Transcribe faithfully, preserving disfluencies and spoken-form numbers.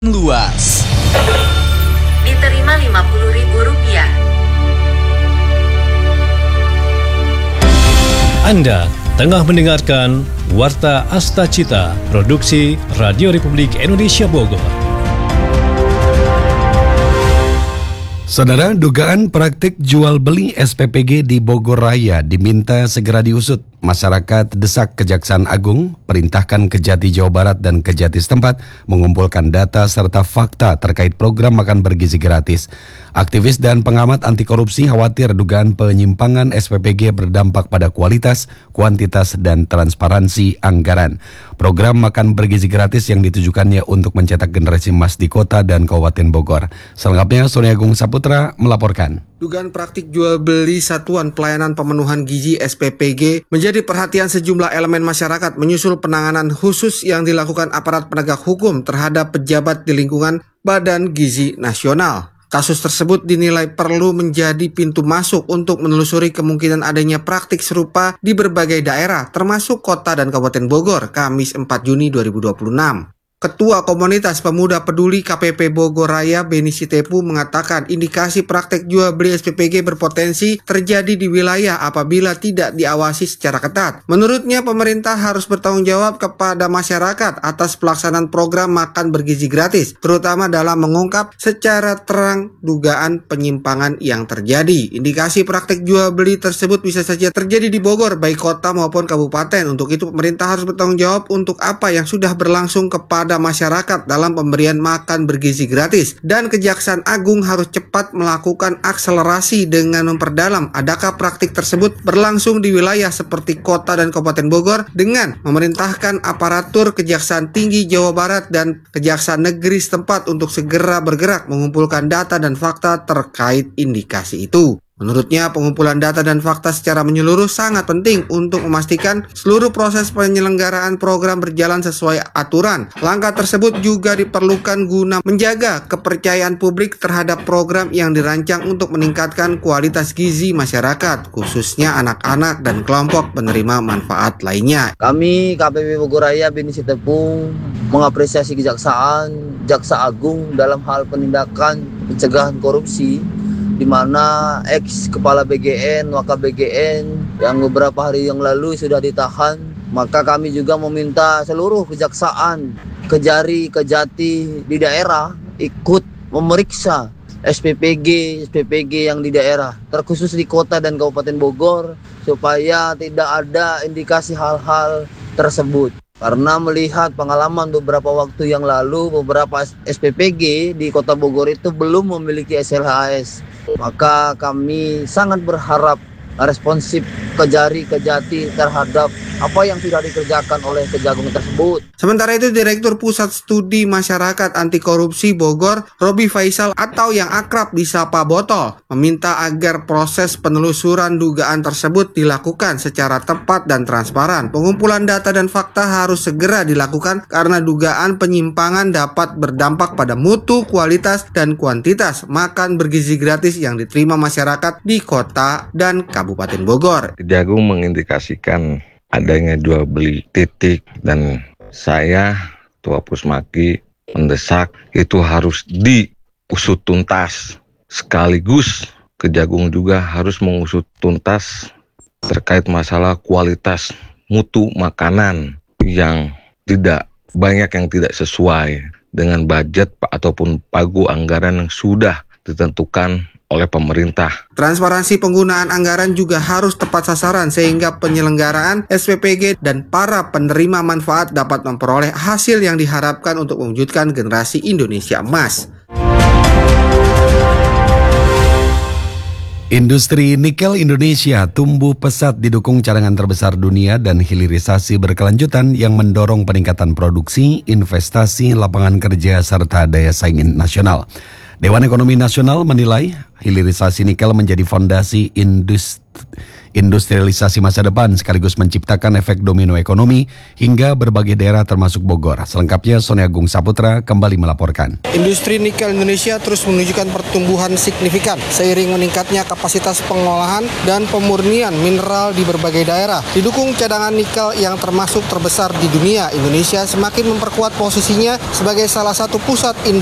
Luas. Diterima lima puluh ribu rupiah. Anda tengah mendengarkan Warta Astacita, produksi Radio Republik Indonesia Bogor. Saudara, dugaan praktik jual beli S P P G di Bogor Raya diminta segera diusut. Masyarakat desak Kejaksaan Agung, perintahkan Kejati Jawa Barat dan Kejati setempat mengumpulkan data serta fakta terkait program makan bergizi gratis. Aktivis dan pengamat anti korupsi khawatir dugaan penyimpangan S P P G berdampak pada kualitas, kuantitas, dan transparansi anggaran. Program makan bergizi gratis yang ditujukannya untuk mencetak generasi emas di kota dan Kabupaten Bogor. Selengkapnya, Sony Agung Saputra melaporkan. Dugaan praktik jual beli satuan pelayanan pemenuhan gizi S P P G menjadi perhatian sejumlah elemen masyarakat menyusul penanganan khusus yang dilakukan aparat penegak hukum terhadap pejabat di lingkungan Badan Gizi Nasional. Kasus tersebut dinilai perlu menjadi pintu masuk untuk menelusuri kemungkinan adanya praktik serupa di berbagai daerah, termasuk kota dan Kabupaten Bogor, Kamis empat Juni dua ribu dua puluh enam. Ketua Komunitas Pemuda Peduli K P P Bogor Raya, Beni Sitepu, mengatakan indikasi praktek jual beli S P P G berpotensi terjadi di wilayah apabila tidak diawasi secara ketat. Menurutnya, pemerintah harus bertanggung jawab kepada masyarakat atas pelaksanaan program makan bergizi gratis, terutama dalam mengungkap secara terang dugaan penyimpangan yang terjadi. Indikasi praktek jual beli tersebut bisa saja terjadi di Bogor, baik kota maupun kabupaten. Untuk itu, pemerintah harus bertanggung jawab untuk apa yang sudah berlangsung kepada masyarakat dalam pemberian makan bergizi gratis, dan Kejaksaan Agung harus cepat melakukan akselerasi dengan memperdalam adakah praktik tersebut berlangsung di wilayah seperti kota dan Kabupaten Bogor dengan memerintahkan aparatur Kejaksaan Tinggi Jawa Barat dan Kejaksaan Negeri setempat untuk segera bergerak mengumpulkan data dan fakta terkait indikasi itu. Menurutnya, pengumpulan data dan fakta secara menyeluruh sangat penting untuk memastikan seluruh proses penyelenggaraan program berjalan sesuai aturan. Langkah tersebut juga diperlukan guna menjaga kepercayaan publik terhadap program yang dirancang untuk meningkatkan kualitas gizi masyarakat, khususnya anak-anak dan kelompok penerima manfaat lainnya. Kami K P P Bogor Raya Beni Sitepu mengapresiasi Kejaksaan, Jaksa Agung dalam hal penindakan pencegahan korupsi, di mana ex kepala B G N, Waka B G N yang beberapa hari yang lalu sudah ditahan. Maka kami juga meminta seluruh kejaksaan, Kejari, Kejati di daerah ikut memeriksa S P P G, S P P G yang di daerah, terkhusus di kota dan Kabupaten Bogor, supaya tidak ada indikasi hal-hal tersebut. Karena melihat pengalaman beberapa waktu yang lalu, beberapa S P P G di kota Bogor itu belum memiliki S L H S. Maka kami sangat berharap responsif Kejari, Kejati terhadap apa yang sudah dikerjakan oleh Kejagung tersebut. Sementara itu, Direktur Pusat Studi Masyarakat Anti Korupsi Bogor, Robi Faisal atau yang akrab disapa Botol, meminta agar proses penelusuran dugaan tersebut dilakukan secara tepat dan transparan. Pengumpulan data dan fakta harus segera dilakukan karena dugaan penyimpangan dapat berdampak pada mutu, kualitas, dan kuantitas makan bergizi gratis yang diterima masyarakat di kota dan Kabupaten Bogor. Kejagung mengindikasikan adanya jual beli titik, dan saya, Ketua Pusmaki, mendesak itu harus diusut tuntas. Sekaligus Kejagung juga harus mengusut tuntas terkait masalah kualitas mutu makanan yang tidak banyak yang tidak sesuai dengan budget ataupun pagu anggaran yang sudah ditentukan oleh pemerintah. Transparansi penggunaan anggaran juga harus tepat sasaran sehingga penyelenggaraan S P P G dan para penerima manfaat dapat memperoleh hasil yang diharapkan untuk mewujudkan generasi Indonesia emas. Industri nikel Indonesia tumbuh pesat didukung cadangan terbesar dunia dan hilirisasi berkelanjutan yang mendorong peningkatan produksi, investasi, lapangan kerja, serta daya saing nasional. Dewan Ekonomi Nasional menilai hilirisasi nikel menjadi fondasi industri, industrialisasi masa depan sekaligus menciptakan efek domino ekonomi hingga berbagai daerah termasuk Bogor. Selengkapnya Sony Agung Saputra kembali melaporkan. Industri nikel Indonesia terus menunjukkan pertumbuhan signifikan seiring meningkatnya kapasitas pengolahan dan pemurnian mineral di berbagai daerah. Didukung cadangan nikel yang termasuk terbesar di dunia, Indonesia semakin memperkuat posisinya sebagai salah satu pusat industri